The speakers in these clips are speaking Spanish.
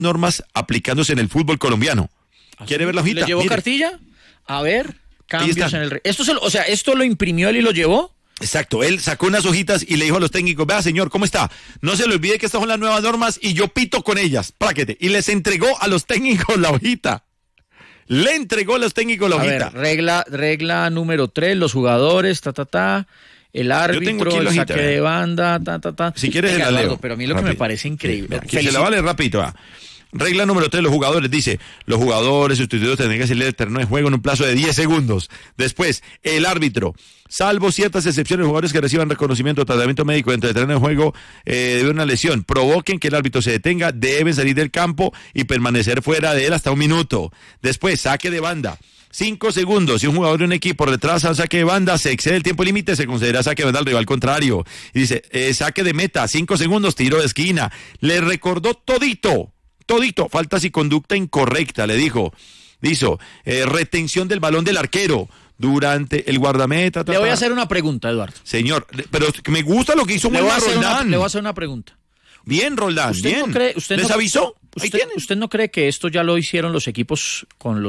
normas aplicándose en el fútbol colombiano. ¿Quiere ver la hojita? ¿Le llevó cartilla? A ver, cambios en el... ¿Esto lo imprimió él y lo llevó? Exacto, él sacó unas hojitas y le dijo a los técnicos, vea señor, ¿cómo está? No se le olvide que estas son las nuevas normas y yo pito con ellas, práquete. Y les entregó a los técnicos la hojita. Le entregó a los técnicos la hojita. A ver, regla número 3, los jugadores, el árbitro, el saque de banda, Si quieres la leo. Pero a mí lo que me parece increíble. Se la vale rápido, Regla número 3, los jugadores, dice, los jugadores sustituidos tendrán que salir del terreno de juego en un plazo de 10 segundos. Después, el árbitro, salvo ciertas excepciones, los jugadores que reciban reconocimiento o tratamiento médico dentro del terreno de juego de una lesión, provoquen que el árbitro se detenga, deben salir del campo y permanecer fuera de él hasta 1 minuto. Después, saque de banda. 5 segundos, si un jugador de un equipo retrasa un saque de banda, se excede el tiempo límite, se considera saque de banda al rival contrario. Y dice, saque de meta, 5 segundos, tiro de esquina. Le recordó todito, faltas y conducta incorrecta, le dijo. Hizo retención del balón del arquero durante el guardameta. Le voy a hacer una pregunta, Eduardo. Señor, pero me gusta lo que hizo Roldán. Le voy a hacer una pregunta. Bien, Roldán, bien. ¿Les avisó? ¿Usted no cree que esto ya lo hicieron los equipos con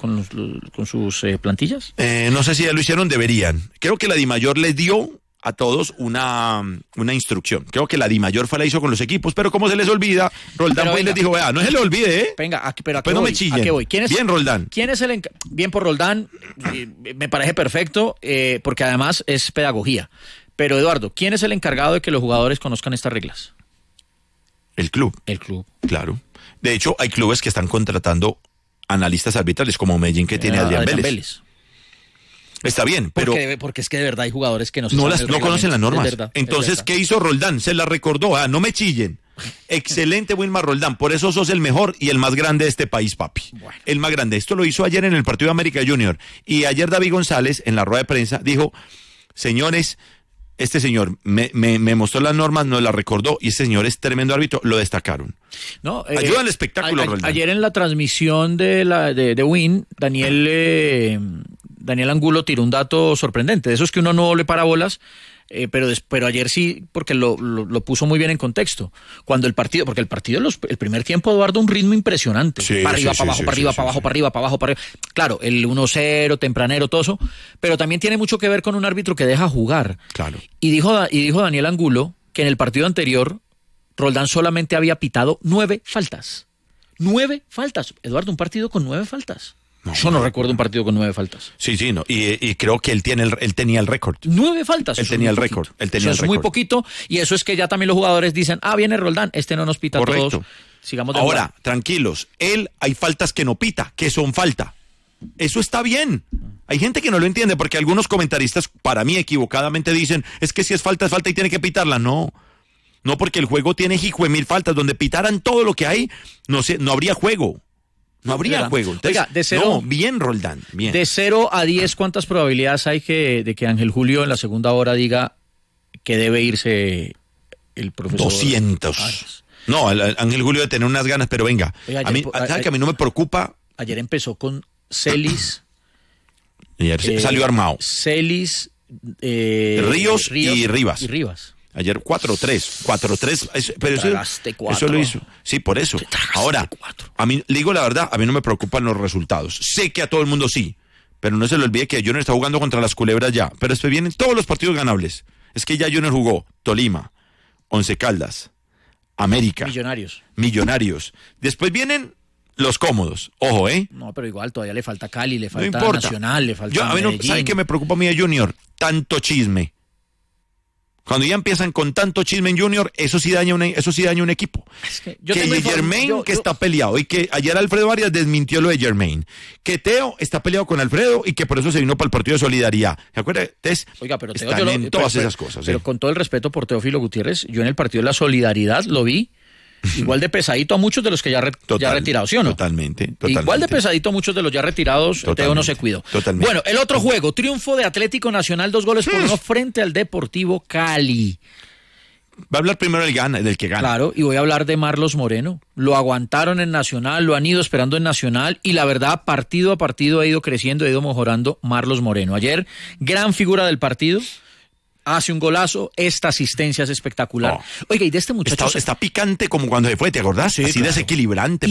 sus plantillas? No sé si ya lo hicieron, deberían. Creo que la DIMAYOR les dio a todos una instrucción. Creo que la DIMAYOR la hizo con los equipos, pero como se les olvida, Roldán les dijo, vea, no se le olvide, Venga, pero pues no me chillen. ¿A qué voy? Bien, Roldán. ¿Quién es Bien por Roldán, me parece perfecto, porque además es pedagogía. Pero Eduardo, ¿quién es el encargado de que los jugadores conozcan estas reglas? El club. Claro. De hecho, hay clubes que están contratando analistas arbitrales, como Medellín, que tiene a Adrián Vélez. Está bien, pero... Porque es que de verdad hay jugadores que no conocen las normas. Verdad, entonces, ¿qué hizo Roldán? Se la recordó. No me chillen. Excelente, Wilmar Roldán. Por eso sos el mejor y el más grande de este país, papi. Bueno. El más grande. Esto lo hizo ayer en el partido de América Junior. Y ayer David González, en la rueda de prensa, dijo, señores, este señor me mostró las normas, nos las recordó, y este señor es tremendo árbitro, lo destacaron. Ayuda al espectáculo, Roldán. Ayer en la transmisión de Win, Daniel Angulo tiró un dato sorprendente, de esos que uno no le para bolas, pero ayer sí, porque lo puso muy bien en contexto. Porque el partido, el primer tiempo, Eduardo, un ritmo impresionante. Para arriba, para abajo, para arriba, para abajo, para arriba, para abajo, para arriba. Claro, el 1-0, tempranero, todo eso, pero también tiene mucho que ver con un árbitro que deja jugar. Claro. Y dijo Daniel Angulo que en el partido anterior, Roldán solamente había pitado 9 faltas. 9 faltas. Eduardo, un partido con 9 faltas. Yo no recuerdo un partido con 9 faltas. Sí, no. Y creo que él tenía el récord. 9 faltas. Él tenía el récord. Es muy poquito. Y eso es que ya también los jugadores dicen, viene Roldán, no nos pita. Correcto. Todos. Sigamos de Ahora, jugar. tranquilos. Hay faltas que no pita, que son falta. Eso está bien. Hay gente que no lo entiende porque algunos comentaristas, para mí equivocadamente, dicen, es que si es falta y tiene que pitarla. No, porque el juego tiene mil faltas. Donde pitaran todo lo que hay, no habría juego. No habría juego. Entonces, oiga, de cero, bien, Roldán, bien. De 0 a 10, ¿cuántas probabilidades hay de que Ángel Julio en la segunda hora diga que debe irse el profesor? 200. No, Ángel Julio debe tener unas ganas, pero venga. Oiga, ¿sabe que a mí no me preocupa? Ayer empezó con Celis. Salió armado. Celis, Ríos y Rivas. Ayer 4-3, pero eso lo hizo. Sí, por eso. Ahora, a mí, le digo la verdad, a mí no me preocupan los resultados. Sé que a todo el mundo sí, pero no se le olvide que Junior está jugando contra las Culebras ya. Pero después vienen todos los partidos ganables. Es que ya Junior jugó Tolima, Once Caldas, América, Millonarios. Después vienen los cómodos. Ojo, No, pero igual todavía le falta Cali, le falta Nacional, le falta a mí Medellín. ¿Sabe qué me preocupa a mí de Junior? Tanto chisme. Cuando ya empiezan con tanto chisme en Junior, eso sí daña un equipo. Es que Germain está peleado, y que ayer Alfredo Arias desmintió lo de Germain. Que Teo está peleado con Alfredo y que por eso se vino para el partido de solidaridad. ¿Se acuerda? Oiga, pero Teo, están en todas esas cosas. Pero con todo el respeto por Teófilo Gutiérrez, yo en el partido de la solidaridad lo vi igual de pesadito a muchos de los que ya retirados, ¿sí o no? Totalmente. Igual de pesadito a muchos de los ya retirados, Teo no se cuidó. Totalmente. Bueno, el otro juego, triunfo de Atlético Nacional, 2-1 frente al Deportivo Cali. Va a hablar primero del que gana. Claro, y voy a hablar de Marlos Moreno. Lo aguantaron en Nacional, lo han ido esperando en Nacional, y la verdad, partido a partido ha ido creciendo, ha ido mejorando Marlos Moreno. Ayer, gran figura del partido. hace un golazo, esta asistencia es espectacular. Oiga, y de este muchacho... Está picante como cuando se fue, ¿te acordás? Sí, así claro. desequilibrante.